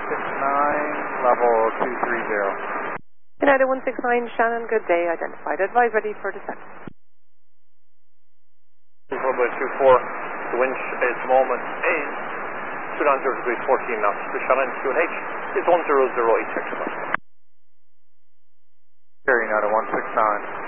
level 230. United 169, Shannon, good day. Identified. Advise ready for descent. Runway 24, the wind at the moment is 290 degrees 14 knots. The Shannon QNH is 1008 hectometers. United 169.